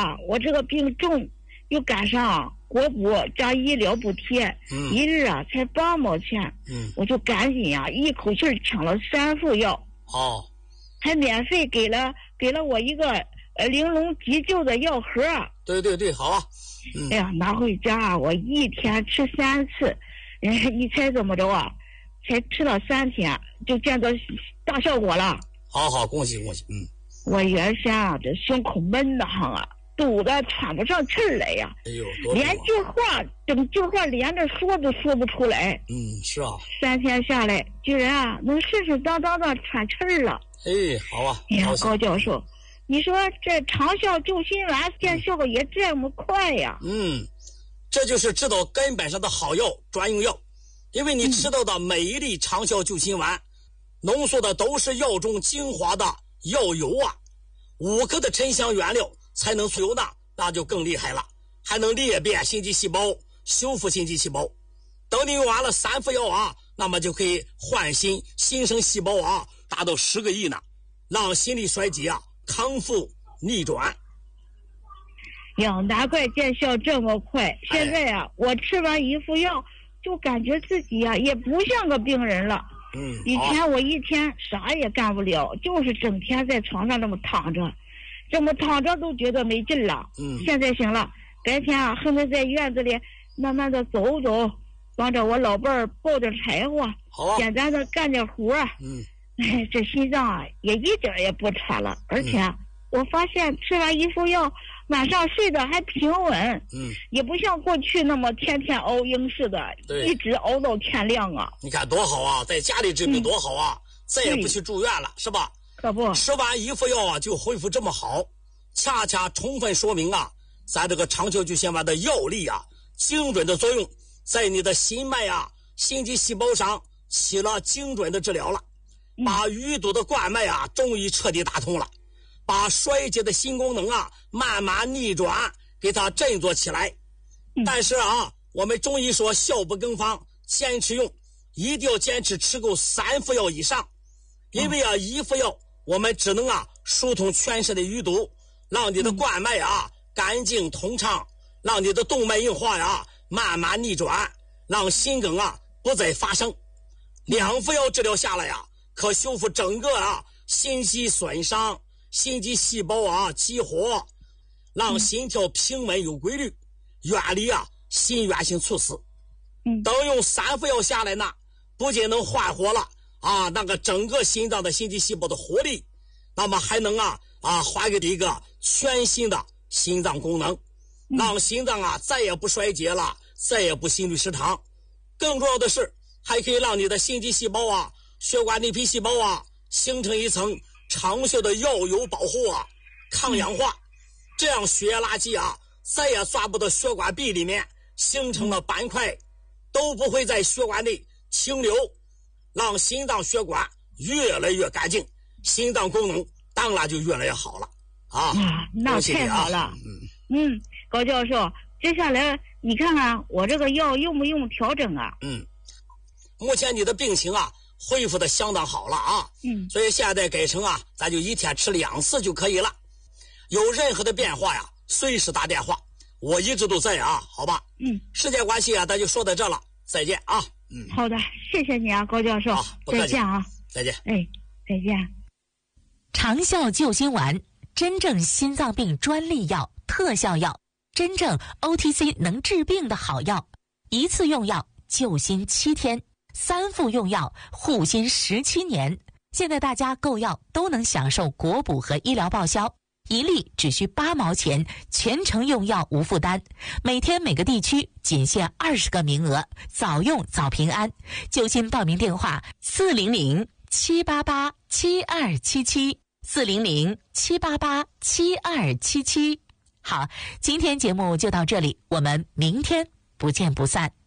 我这个病重，又赶上国补加医疗补贴，一日啊才8毛钱，我就赶紧呀，一口气抢了3副药，还免费给了我一个玲珑急救的药盒。 对，好啊。 哎呀，拿回家我一天吃3次，你猜怎么着啊？才吃了3天就见到大效果了。 好，恭喜。 我原先啊这胸口闷得慌啊，堵得喘不上气儿来呀。 哎呦， 连整句话连着说都说不出来。 是啊。 3天下来，居然啊能顺顺当当的喘气儿了。 好啊。 哎呀，高教授，你说这长效救心丸见效也这么快呀？ 这就是治到根本上的好药，专用药。因为你吃到的每一粒长效救心丸，浓缩的都是药中精华的药油啊，5克的沉香原料才能出油呢，那就更厉害了，还能裂变心肌细胞，修复心肌细胞。等你用完了3副药啊，那么就可以唤醒新生细胞啊，达到10个亿呢，让心力衰竭啊康复逆转。 呀，难怪见效这么快。现在啊，我吃完1副药，就感觉自己呀也不像个病人了。以前我一天啥也干不了，就是整天在床上这么躺着都觉得没劲了。现在行了，白天啊恨不得在院子里慢慢的走走，帮着我老伴儿抱点柴火，简单的干点活。这心脏啊也一点也不喘了，而且我发现吃完1副药，晚上睡得还平稳，也不像过去那么天天熬鹰似的，一直熬到天亮啊。 你看多好啊，在家里治病多好啊，再也不去住院了，是吧？ 可不， 吃完1副药啊就恢复这么好，恰恰充分说明啊，咱这个长效救心丸的药力啊，精准的作用在你的心脉啊、心肌细胞上起了精准的治疗了，把淤堵的冠脉啊终于彻底打通了，把衰竭的心功能啊慢慢逆转，给它振作起来。但是啊，我们中医说效不更方，坚持用，一定要坚持吃够3副药以上。因为啊1副药我们只能啊疏通全身的淤堵，让你的冠脉啊干净通畅，让你的动脉硬化呀慢慢逆转，让心梗啊不再发生。2副药治疗下来呀，可修复整个啊心肌损伤、心肌细胞啊激活，让心跳平稳有规律，远离啊心源性猝死。等用3副药下来呢，不仅能焕活了啊那个整个心脏的心肌细胞的活力，那么还能还给你一个全新的心脏功能，让心脏啊再也不衰竭了，再也不心律失常。更重要的是，还可以让你的心肌细胞啊、血管内皮细胞啊形成一层长效的药油保护啊，抗氧化，这样血液垃圾啊再也钻不到血管壁里面，形成了斑块都不会在血管内停留，让心脏血管越来越干净，心脏功能当然就越来越好了啊！ 那太好了。高教授，接下来你看看我这个药用不用调整啊？ 目前你的病情啊恢复的相当好了啊，所以现在改成啊咱就一天吃2次就可以了。有任何的变化呀，随时打电话，我一直都在啊，好吧？时间关系啊，咱就说到这了，再见啊。 好的，谢谢你啊，高教授。再见啊。 再见。 再见。 长效救心丸，真正心脏病专利药、特效药，真正 OTC 能治病的好药。一次用药救心7天，3副用药护心17年。现在大家购药都能享受国补和医疗报销，1粒只需8毛钱，全程用药无负担。每天每个地区仅限20个名额，早用早平安。救心报名电话400-788-7277，400-788-7277。好，今天节目就到这里，我们明天不见不散。